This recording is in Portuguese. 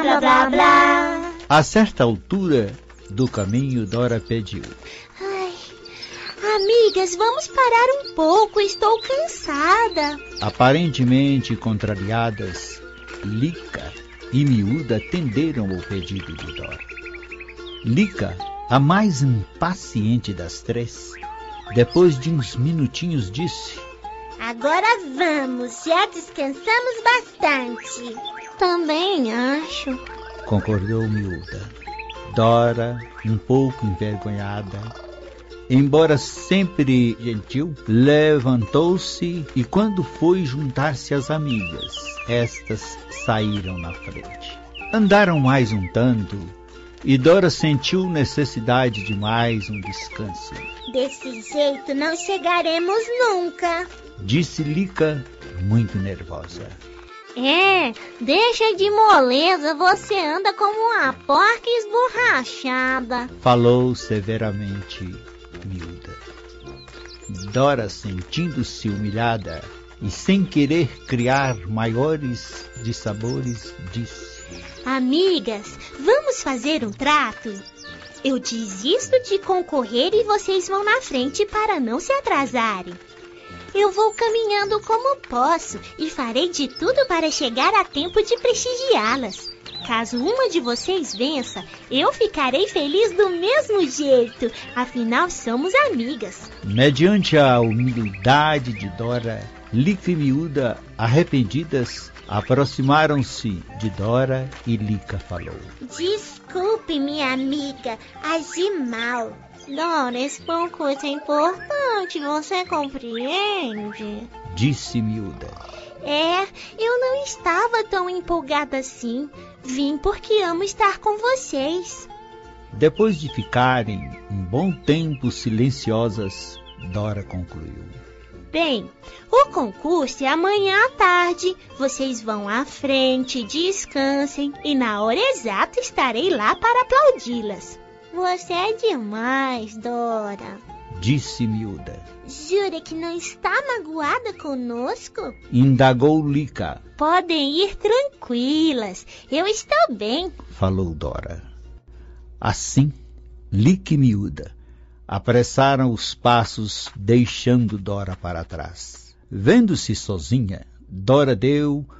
Blá, blá, blá. A certa altura do caminho, Dora pediu: Ai, amigas, vamos parar um pouco, estou cansada. Aparentemente contrariadas, Lica e Miúda atenderam ao pedido de Dora. Lica, a mais impaciente das três, depois de uns minutinhos disse: Agora vamos, já descansamos bastante. Também acho, concordou Miúda. Dora, um pouco envergonhada, embora sempre gentil, levantou-se e quando foi juntar-se às amigas, estas saíram na frente. Andaram mais um tanto e Dora sentiu necessidade de mais um descanso. Desse jeito não chegaremos nunca, disse Lica, muito nervosa. Deixa de moleza, você anda como uma porca esborrachada, falou severamente Miúda. Dora, sentindo-se humilhada e sem querer criar maiores dissabores, disse: Amigas, vamos fazer um trato? Eu desisto de concorrer e vocês vão na frente para não se atrasarem. Eu vou caminhando como posso e farei de tudo para chegar a tempo de prestigiá-las. Caso uma de vocês vença, eu ficarei feliz do mesmo jeito. Afinal, somos amigas. Mediante a humildade de Dora, Lica e Miúda, arrependidas, aproximaram-se de Dora e Lica falou: Desculpe, minha amiga, agi mal. Dora, esse concurso é importante, você compreende? Disse Miúda. Eu não estava tão empolgada assim. Vim porque amo estar com vocês. Depois de ficarem um bom tempo silenciosas, Dora concluiu: Bem, o concurso é amanhã à tarde. Vocês vão à frente, descansem e na hora exata estarei lá para aplaudi-las. Você é demais, Dora, disse Miúda. Jura que não está magoada conosco? Indagou Lica. Podem ir tranquilas, eu estou bem, falou Dora. Assim, Lica e Miúda apressaram os passos, deixando Dora para trás. Vendo-se sozinha, Dora deu